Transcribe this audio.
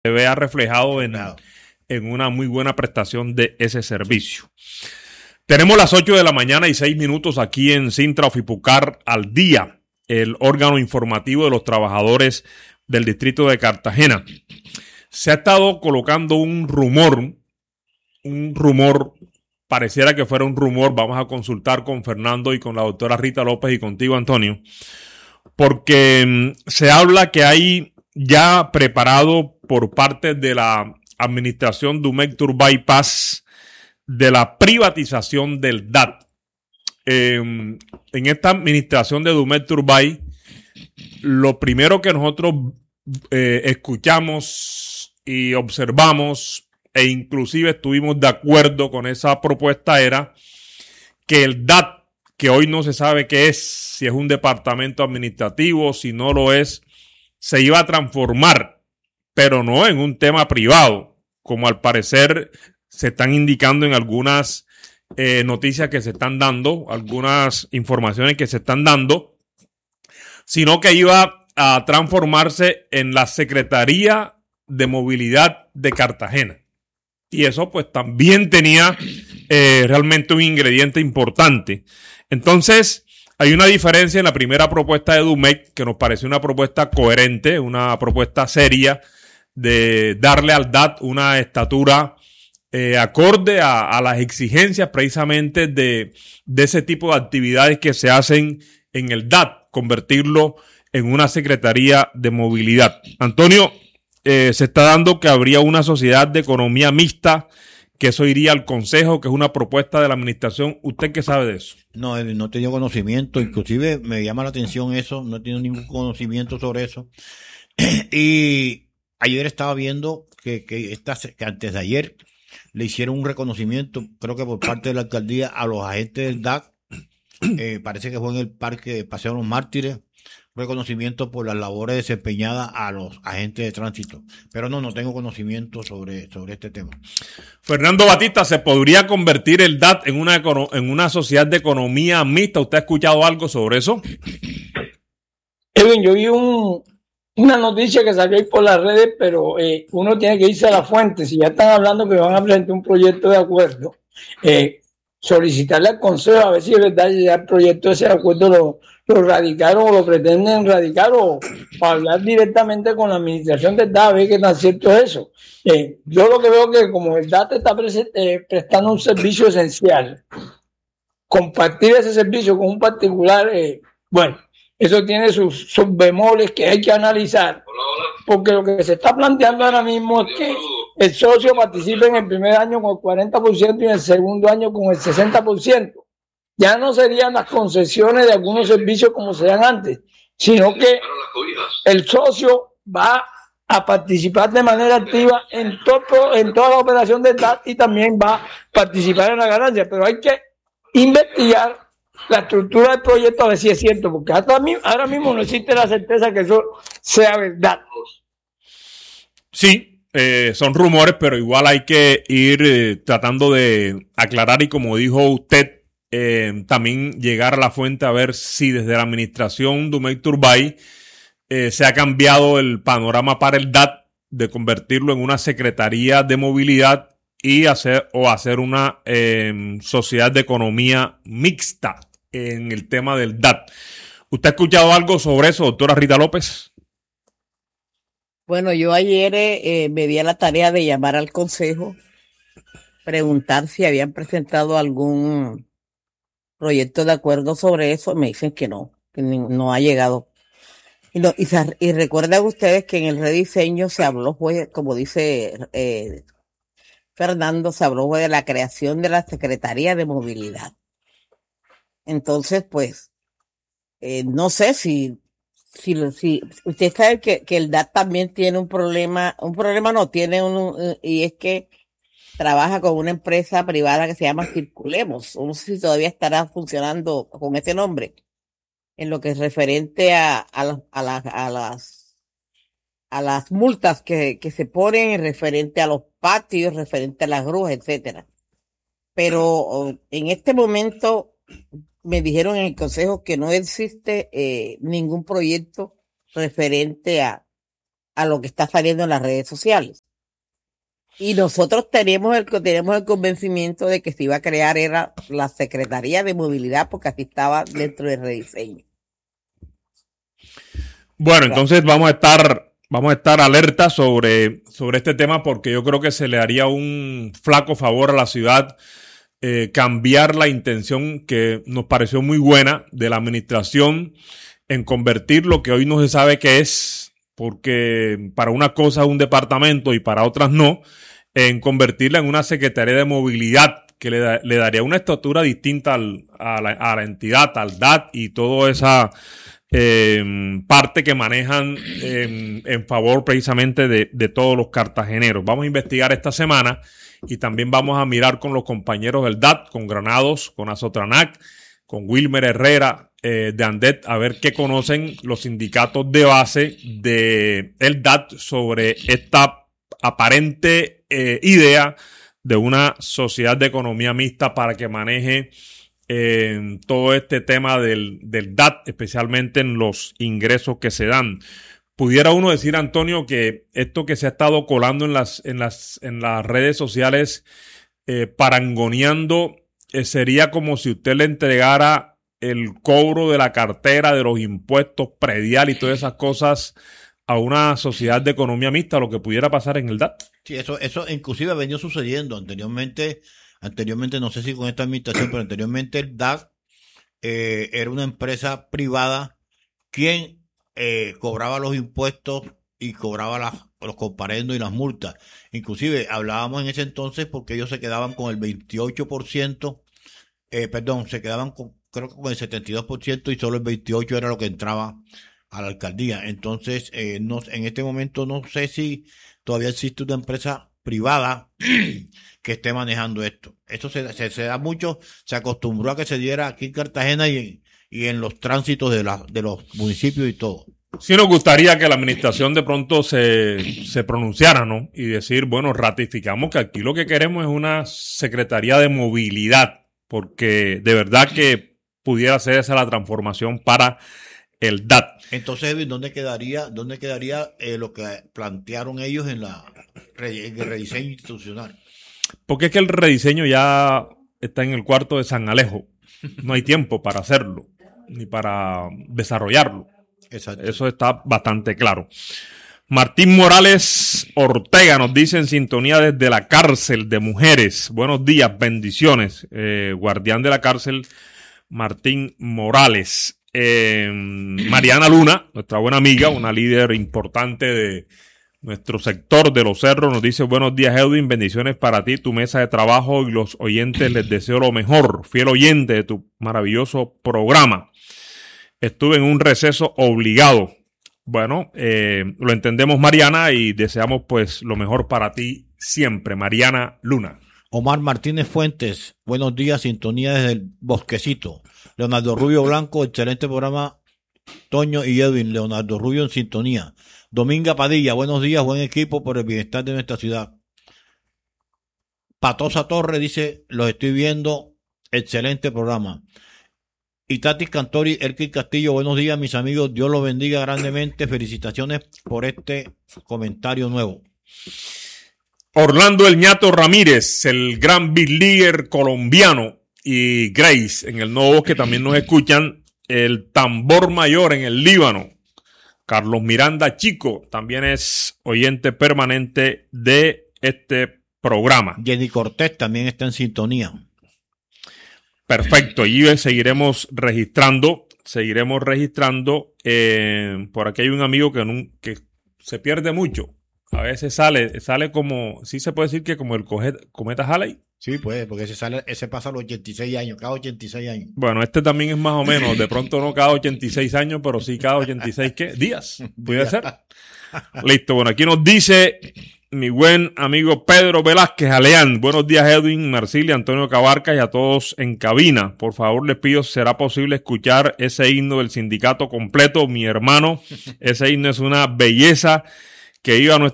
se vea reflejado en una muy buena prestación de ese servicio. Tenemos las 8 de la mañana y 6 minutos aquí en Cintra Ofipucar al día, el órgano informativo de los trabajadores del distrito de Cartagena. Se ha estado colocando un rumor, pareciera que fuera un rumor, vamos a consultar con Fernando y con la doctora Rita López y contigo, Antonio, porque se habla que hay ya preparado por parte de la administración Domecq Turbay Paz de la privatización del DAT. En esta administración de Domecq Turbay, lo primero que nosotros escuchamos y observamos e inclusive estuvimos de acuerdo con esa propuesta era que el DAT, que hoy no se sabe qué es, si es un departamento administrativo, si no lo es, se iba a transformar, pero no en un tema privado, como al parecer se están indicando en algunas noticias que se están dando, algunas informaciones que se están dando, sino que iba a transformarse en la Secretaría de Movilidad de Cartagena. Y eso pues también tenía realmente un ingrediente importante. Entonces, hay una diferencia en la primera propuesta de Domecq, que nos parece una propuesta coherente, una propuesta seria de darle al DAT una estatura acorde a las exigencias precisamente de ese tipo de actividades que se hacen en el DAT, convertirlo en una Secretaría de Movilidad. Antonio, se está dando que habría una sociedad de economía mixta, que eso iría al Consejo, que es una propuesta de la administración. ¿Usted qué sabe de eso? No, no he tenido conocimiento, inclusive me llama la atención eso, no he tenido ningún conocimiento sobre eso. Y ayer estaba viendo que antes de ayer le hicieron un reconocimiento, creo que por parte de la alcaldía, a los agentes del DAC, parece que fue en el Parque de Paseo de los Mártires, reconocimiento por las labores desempeñadas a los agentes de tránsito. Pero no tengo conocimiento sobre este tema. Fernando Batista, ¿se podría convertir el DAT en una sociedad de economía mixta? ¿Usted ha escuchado algo sobre eso? Edwin, yo vi una noticia que salió ahí por las redes, pero uno tiene que irse a la fuente. Si ya están hablando que van a presentar un proyecto de acuerdo, solicitarle al Consejo a ver si es verdad ya el proyecto de ese acuerdo lo radicaron o lo pretenden radicar, o para hablar directamente con la administración del DAT a ver qué tan cierto es eso. Yo lo que veo que como el DAT está prestando un servicio esencial, compartir ese servicio con un particular, bueno, eso tiene sus bemoles que hay que analizar, porque lo que se está planteando ahora mismo es que el socio participe en el primer año con el 40% y en el segundo año con el 60%. Ya no serían las concesiones de algunos servicios como se dan antes, sino que el socio va a participar de manera activa en toda la operación del DAT y también va a participar en la ganancia. Pero hay que investigar la estructura del proyecto a ver si es cierto, porque ahora mismo no existe la certeza que eso sea verdad. Sí, son rumores, pero igual hay que ir tratando de aclarar y, como dijo usted, también llegar a la fuente a ver si desde la administración Domecq Turbay se ha cambiado el panorama para el DAT, de convertirlo en una Secretaría de Movilidad y hacer una sociedad de economía mixta en el tema del DAT. ¿Usted ha escuchado algo sobre eso, doctora Rita López? Bueno, yo ayer me di a la tarea de llamar al Consejo, preguntar si habían presentado algún proyecto de acuerdo sobre eso. Me dicen que no ha llegado. Y recuerden ustedes que en el rediseño se habló, pues, como dice Fernando, se habló de la creación de la Secretaría de Movilidad. Entonces, pues, no sé si usted sabe que el DAT también tiene un problema no, tiene y es que trabaja con una empresa privada que se llama Circulemos. No sé si todavía estará funcionando con ese nombre, en lo que es referente a las multas que se ponen, referente a los patios, referente a las grúas, etcétera. Pero en este momento me dijeron en el Consejo que no existe ningún proyecto referente a a lo que está saliendo en las redes sociales. Y nosotros tenemos el convencimiento de que se iba a crear era la Secretaría de Movilidad, porque así estaba dentro del rediseño. Bueno, entonces vamos a estar alerta sobre este tema, porque yo creo que se le haría un flaco favor a la ciudad cambiar la intención que nos pareció muy buena de la administración en convertir lo que hoy no se sabe qué es, porque para una cosa es un departamento y para otras no, en convertirla en una Secretaría de Movilidad que le daría una estructura distinta a la entidad, al DAT y toda esa parte que manejan en favor precisamente de todos los cartageneros. Vamos a investigar esta semana y también vamos a mirar con los compañeros del DAT, con Granados, con Azotranac, con Wilmer Herrera de ANDET, a ver qué conocen los sindicatos de base del DAT sobre esta aparente idea de una sociedad de economía mixta para que maneje todo este tema del DAT, especialmente en los ingresos que se dan. Pudiera uno decir, Antonio, que esto que se ha estado colando en las redes sociales parangoneando sería como si usted le entregara el cobro de la cartera, de los impuestos predial y todas esas cosas a una sociedad de economía mixta, lo que pudiera pasar en el DAT. Sí, eso inclusive ha venido sucediendo anteriormente, no sé si con esta administración, pero anteriormente el DAT era una empresa privada quien cobraba los impuestos y cobraba los comparendos y las multas. Inclusive hablábamos en ese entonces porque ellos se quedaban con el 28%, se quedaban creo que con el 72% y solo el 28% era lo que entraba a la alcaldía. Entonces, en este momento no sé si todavía existe una empresa privada que esté manejando esto. Esto se da mucho, se acostumbró a que se diera aquí en Cartagena y en los tránsitos de los municipios y todo. Sí nos gustaría que la administración de pronto se pronunciara, ¿no? Y decir, bueno, ratificamos que aquí lo que queremos es una Secretaría de Movilidad, porque de verdad que pudiera ser esa la transformación para el DAT. Entonces, Edwin, ¿dónde quedaría lo que plantearon ellos en el rediseño institucional? Porque es que el rediseño ya está en el cuarto de San Alejo. No hay tiempo para hacerlo, ni para desarrollarlo. Exacto. Eso está bastante claro. Martín Morales Ortega nos dice en sintonía desde la cárcel de mujeres. Buenos días, bendiciones. Guardián de la cárcel, Martín Morales. Mariana Luna, nuestra buena amiga, una líder importante de nuestro sector de los cerros, nos dice: buenos días, Edwin, bendiciones para ti, tu mesa de trabajo y los oyentes, les deseo lo mejor, fiel oyente de tu maravilloso programa. Estuve en un receso obligado. Bueno, lo entendemos, Mariana, y deseamos pues lo mejor para ti siempre, Mariana Luna. Omar Martínez Fuentes, buenos días, sintonía desde el Bosquecito. Leonardo Rubio Blanco, excelente programa, Toño y Edwin. Leonardo Rubio en sintonía. Dominga Padilla, buenos días, buen equipo por el bienestar de nuestra ciudad. Patosa Torre dice, los estoy viendo, excelente programa. Y Tatis Cantori, Elkin Castillo, buenos días mis amigos, Dios los bendiga grandemente, felicitaciones por este comentario nuevo. Orlando El Ñato Ramírez, el gran big leaguer colombiano, y Grace en el Nuevo Bosque también nos escuchan. El Tambor Mayor en el Líbano, Carlos Miranda Chico, también es oyente permanente de este programa. Jenny Cortés también está en sintonía. Perfecto, y seguiremos registrando. Por aquí hay un amigo que se pierde mucho. A veces sale como, sí se puede decir que como el cometa Halley. Sí, pues, porque ese pasa a los 86 años, cada 86 años. Bueno, este también es más o menos, de pronto no cada 86 años, pero sí cada 86, ¿qué? Días, puede ser. Listo, bueno, aquí nos dice mi buen amigo Pedro Velázquez Aleán. Buenos días, Edwin, Marcilia, Antonio Cabarca y a todos en cabina. Por favor, les pido, ¿será posible escuchar ese himno del sindicato completo? Mi hermano, ese himno es una belleza que iba